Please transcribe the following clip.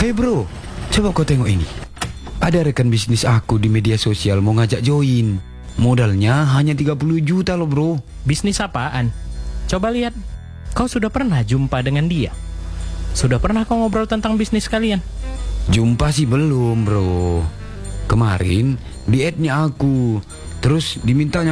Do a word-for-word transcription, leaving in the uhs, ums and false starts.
Hei bro, coba kau tengok ini. Ada rekan bisnis aku di media sosial mau ngajak join. Modalnya hanya tiga puluh juta loh bro. Bisnis apaan? Coba lihat. Kau sudah pernah jumpa dengan dia? Sudah pernah kau ngobrol tentang bisnis kalian? Jumpa sih belum bro. Kemarin di add-nya aku, terus dimintanya